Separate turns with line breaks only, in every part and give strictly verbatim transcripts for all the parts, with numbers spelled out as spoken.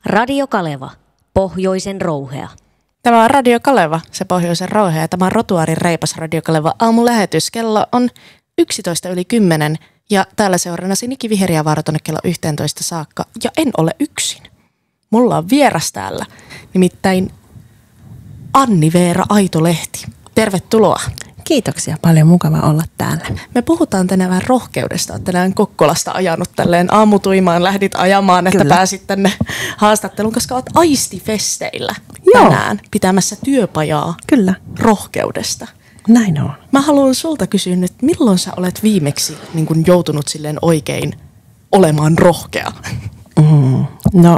Radio Kaleva, Pohjoisen rouhea.
Tämä on Radio Kaleva, se Pohjoisen rouhea, ja tämä on Rotuaarin reipas Radio Kaleva aamulähetys. Kello on yksitoista yli kymmenen ja täällä seurannasi Niki Viheriävaara tuonne kello yhteentoista saakka. Ja en ole yksin. Mulla on vieras täällä, nimittäin Anni-Veera Aitolehti. Tervetuloa.
Kiitoksia, paljon mukava olla täällä.
Me puhutaan tänään vähän rohkeudesta. Olet tänään Kokkolasta ajanut tälleen aamutuimaan, lähdit ajamaan, että Kyllä. pääsit tänne haastatteluun, koska olet aistifesteillä tänään Joo. pitämässä työpajaa
Kyllä.
rohkeudesta.
Näin on.
Mä haluan sulta kysyä nyt, milloin sä olet viimeksi niin kun joutunut silleen oikein olemaan rohkea?
Mm, no,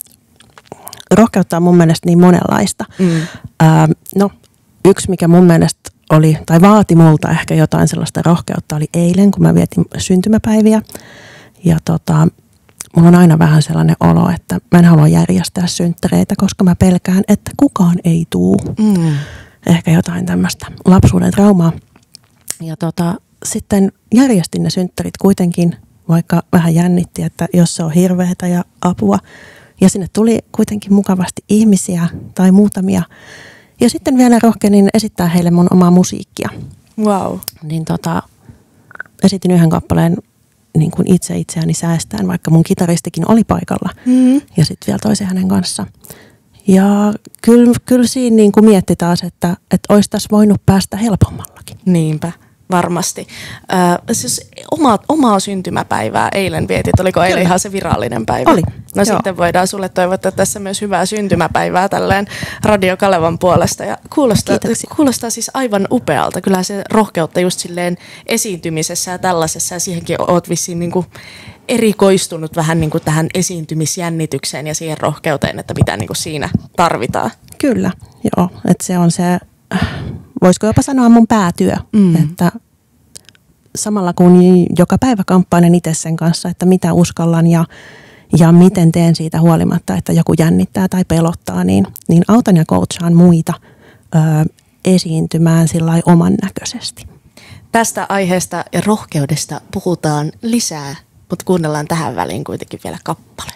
rohkeutta on mun mielestä niin monenlaista. Mm. Äh, no, yksi mikä mun mielestä oli, tai vaati multa ehkä jotain sellaista rohkeutta, oli eilen, kun mä vietin syntymäpäiviä. Ja tota, mulla on aina vähän sellainen olo, että mä en halua järjestää synttäreitä, koska mä pelkään, että kukaan ei tuu. Mm. Ehkä jotain tämmöistä lapsuuden traumaa. Ja tota, sitten järjestin ne synttärit kuitenkin, vaikka vähän jännitti, että jos se on hirveätä ja apua. Ja sinne tuli kuitenkin mukavasti ihmisiä tai muutamia. Ja sitten vielä rohkenin esittää heille mun omaa musiikkia.
Wow.
Niin tota, esitin yhden kappaleen niin kuin itse itseäni säästään, vaikka mun kitaristikin oli paikalla. Mm. Ja sitten vielä toisen hänen kanssa. Ja kyllä, kyllä siinä niin kuin mietti taas, että, että olisi tässä voinut päästä helpommallakin.
Niinpä, varmasti. Äh, siis oma, omaa syntymäpäivää eilen vietit. Oliko eilen Kyllä. ihan se virallinen päivä?
Oli.
No Joo. sitten voidaan sulle toivottaa tässä myös hyvää syntymäpäivää tälleen Radio Kalevan puolesta. Ja kuulostaa, kuulostaa siis aivan upealta. Kyllä se rohkeutta just silleen esiintymisessä ja tällaisessa. Ja siihenkin oot vissiin niin kuin erikoistunut vähän niin kuin tähän esiintymisjännitykseen ja siihen rohkeuteen, että mitä niin kuin siinä tarvitaan.
Kyllä, joo. Että se on se, voisiko jopa sanoa mun päätyö, mm. että samalla kun joka päivä kamppailen itse sen kanssa, että mitä uskallan ja, ja miten teen siitä huolimatta, että joku jännittää tai pelottaa, niin, niin autan ja coachaan muita ö, esiintymään sillai oman näköisesti.
Tästä aiheesta ja rohkeudesta puhutaan lisää, mutta kuunnellaan tähän väliin kuitenkin vielä kappale.